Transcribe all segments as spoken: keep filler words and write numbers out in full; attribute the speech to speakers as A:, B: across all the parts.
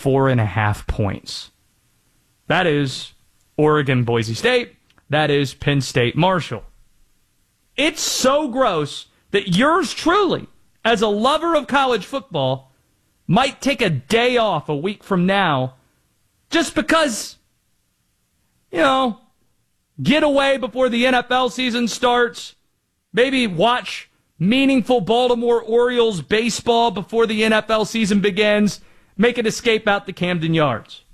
A: four and a half points. That is Oregon, Boise State. That is Penn State, Marshall. It's so gross that yours truly, as a lover of college football, might take a day off a week from now just because, you know, get away before the N F L season starts, maybe watch meaningful Baltimore Orioles baseball before the N F L season begins, make an escape out to Camden Yards.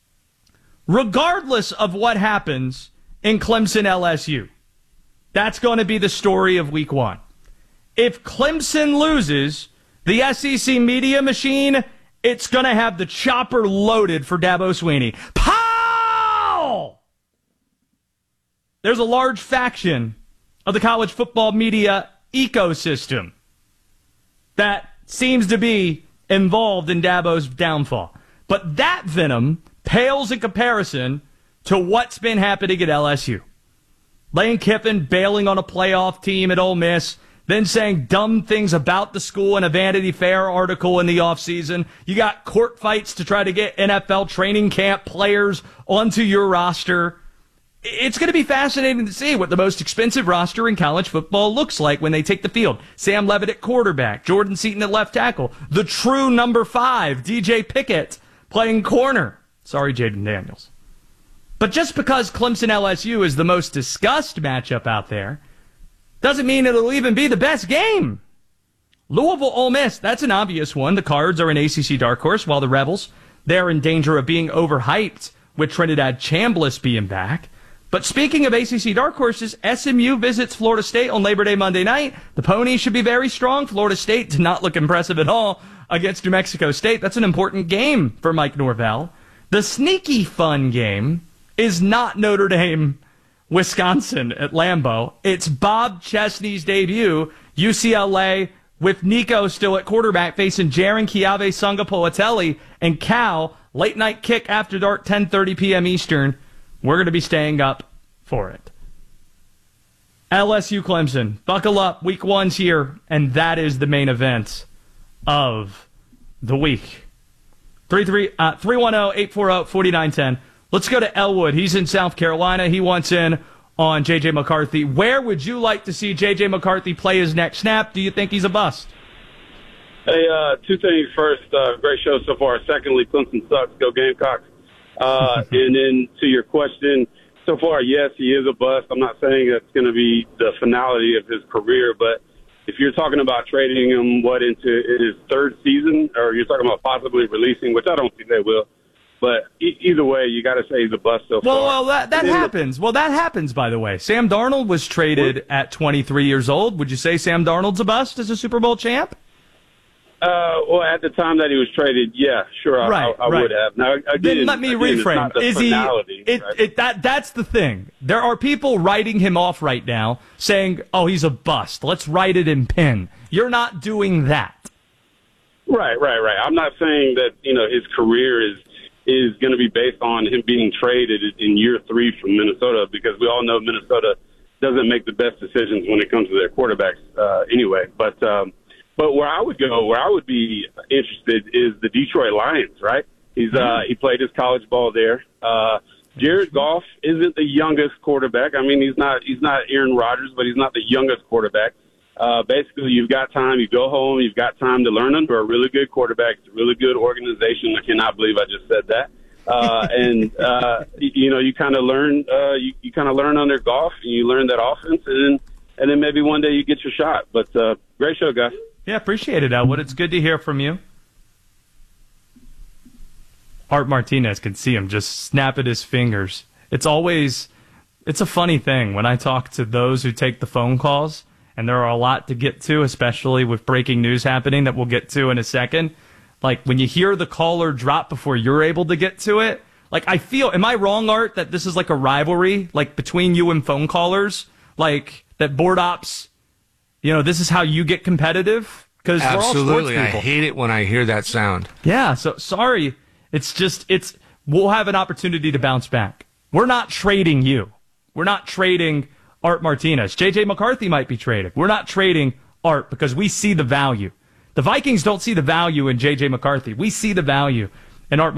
A: Regardless of what happens in Clemson L S U, that's going to be the story of week one. If Clemson loses, the S E C media machine, it's going to have the chopper loaded for Dabo Swinney. Pow! There's a large faction of the college football media ecosystem that seems to be involved in Dabo's downfall. But that venom pales in comparison to what's been happening at L S U. Lane Kiffin bailing on a playoff team at Ole Miss, then saying dumb things about the school in a Vanity Fair article in the offseason. You got court fights to try to get N F L training camp players onto your roster. It's going to be fascinating to see what the most expensive roster in college football looks like when they take the field. Sam Levitt at quarterback, Jordan Seaton at left tackle, the true number five, D J Pickett, playing corner. Sorry, Jaden Daniels. But just because Clemson L S U is the most discussed matchup out there doesn't mean it'll even be the best game. Louisville Ole Miss, that's an obvious one. The Cards are an A C C dark horse, while the Rebels, they're in danger of being overhyped with Trinidad Chambliss being back. But speaking of A C C dark horses, S M U visits Florida State on Labor Day Monday night. The Ponies should be very strong. Florida State did not look impressive at all against New Mexico State. That's an important game for Mike Norvell. The sneaky fun game is not Notre Dame, Wisconsin at Lambeau. It's Bob Chesney's debut, U C L A, with Nico still at quarterback, facing Jaron Kiave Sungapolatelli and Cal. Late night kick after dark, ten thirty p.m. Eastern. We're going to be staying up for it. L S U Clemson. Buckle up. Week one's here, and that is the main event of the week. three one zero, eight four zero, four nine one zero. Let's go to Elwood. He's in South Carolina. He wants in on J J. McCarthy. Where would you like to see J J. McCarthy play his next snap? Do you think he's a bust?
B: Hey, uh, two things. First, uh, great show so far. Secondly, Clemson sucks. Go Gamecocks. Uh, and then to your question, so far, yes, he is a bust. I'm not saying that's going to be the finality of his career, but if you're talking about trading him, what, into his third season, or you're talking about possibly releasing, which I don't think they will, but e- either way, you got to say he's a bust so
A: well,
B: far.
A: Well, that, that happens. The- well, that happens, by the way. Sam Darnold was traded what? at twenty-three years old. Would you say Sam Darnold's a bust as a Super Bowl champ?
B: Uh, well, at the time that he was traded, yeah, sure, I,
A: right,
B: I, I
A: right.
B: would have. Now, again,
A: then let me
B: again,
A: reframe. Is he? It,
B: right?
A: it, that that's the thing. There are people writing him off right now, saying, "Oh, he's a bust. Let's write it in pen." You're not doing that.
B: Right, right, right. I'm not saying that you know his career is is going to be based on him being traded in year three from Minnesota, because we all know Minnesota doesn't make the best decisions when it comes to their quarterbacks uh, anyway. But um, But where I would go, where I would be interested, is the Detroit Lions, right? He's uh, he played his college ball there. Uh, Jared Goff isn't the youngest quarterback. I mean, he's not he's not Aaron Rodgers, but he's not the youngest quarterback. Uh, basically, you've got time. You go home. You've got time to learn under a really good quarterback. It's a really good organization. I cannot believe I just said that. Uh, and uh, you know, you kind of learn. Uh, you you kind of learn under Goff, and you learn that offense, and then and then maybe one day you get your shot. But uh, great show, guys.
A: Yeah, appreciate it, Elwood. It's good to hear from you. Art Martinez can see him just snap at his fingers. It's always, it's a funny thing when I talk to those who take the phone calls, and there are a lot to get to, especially with breaking news happening that we'll get to in a second. Like, when you hear the caller drop before you're able to get to it, like, I feel, am I wrong, Art, that this is like a rivalry, like, between you and phone callers? Like, that board ops, you know, this is how you get competitive? Because we're all sports people.
C: I hate it when I hear that sound.
A: Yeah, so sorry. It's just, it's, we'll have an opportunity to bounce back. We're not trading you. We're not trading Art Martinez. J J. McCarthy might be traded. We're not trading Art because we see the value. The Vikings don't see the value in J J. McCarthy. We see the value in Art